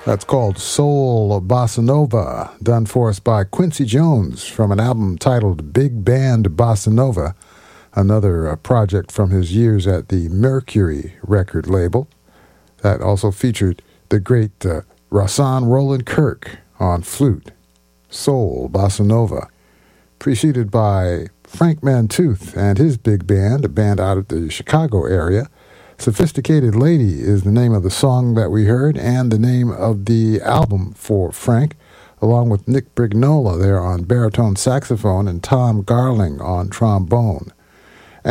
That's called Soul Bossa Nova, done for us by Quincy Jones from an album titled Big Band Bossa Nova, another project from his years at the Mercury record label. That also featured the great Rahsaan Roland Kirk on flute. Soul Bossa Nova, preceded by Frank Mantooth and his big band, a band out of the Chicago area. Sophisticated Lady is the name of the song that we heard and the name of the album for Frank, along with Nick Brignola there on baritone saxophone and Tom Garling on trombone.